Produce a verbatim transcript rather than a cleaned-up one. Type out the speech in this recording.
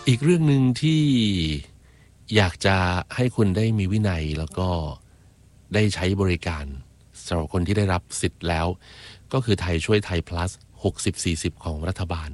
อีกเรื่องหนึ่งที่อยากจะให้คุณได้มีวินัยแล้วก็ได้ใช้บริการสำหรับคนที่ได้รับสิทธิ์แล้วก็คือไทยช่วยไทย plus หกสิบ สี่สิบของรัฐบาล